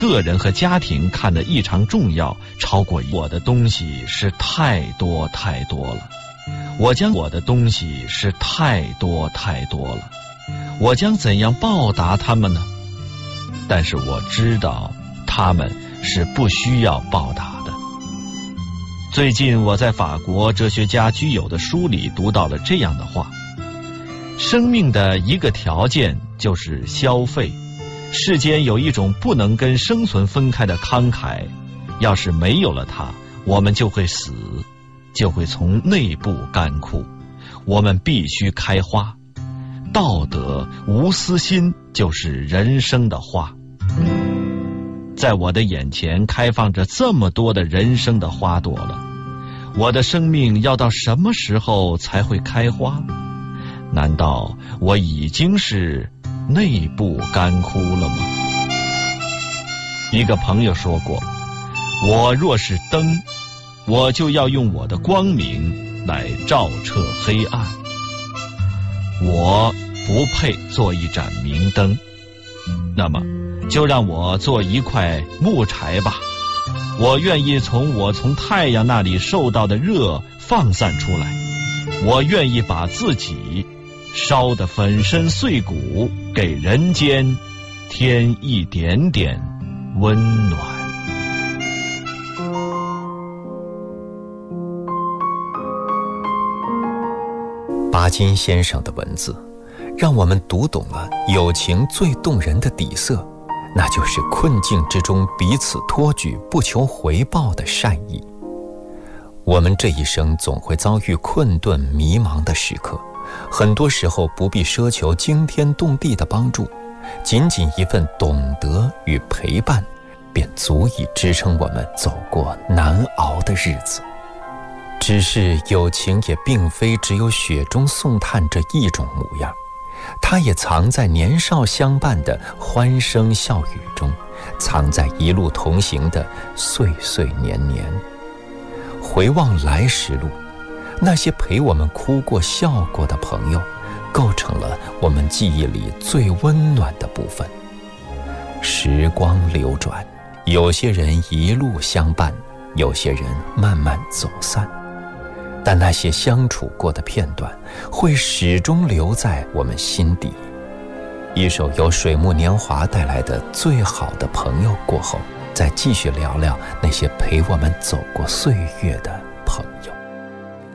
个人和家庭看得异常重要，超过我的东西是太多太多了。我的东西是太多太多了，我将怎样报答他们呢？但是我知道他们是不需要报答的。最近我在法国哲学家居有的书里读到了这样的话：生命的一个条件就是消费。世间有一种不能跟生存分开的慷慨，要是没有了它，我们就会死，就会从内部干枯。我们必须开花，道德无私心就是人生的花。在我的眼前开放着这么多的人生的花朵了，我的生命要到什么时候才会开花？难道我已经是内部干枯了吗？一个朋友说过，我若是灯，我就要用我的光明来照彻黑暗。我不配做一盏明灯，那么就让我做一块木柴吧。我愿意从太阳那里受到的热放散出来，我愿意把自己烧得粉身碎骨，给人间添一点点温暖。 巴金先生的文字让我们读懂了友情最动人的底色，那就是困境之中彼此托举，不求回报的善意。我们这一生总会遭遇困顿迷茫的时刻，很多时候不必奢求惊天动地的帮助，仅仅一份懂得与陪伴，便足以支撑我们走过难熬的日子。只是友情也并非只有雪中送炭这一种模样，它也藏在年少相伴的欢声笑语中，藏在一路同行的岁岁年年。回望来时路，那些陪我们哭过笑过的朋友，构成了我们记忆里最温暖的部分。时光流转，有些人一路相伴，有些人慢慢走散，但那些相处过的片段会始终留在我们心底。一首由水木年华带来的《最好的朋友》过后，再继续聊聊那些陪我们走过岁月的朋友。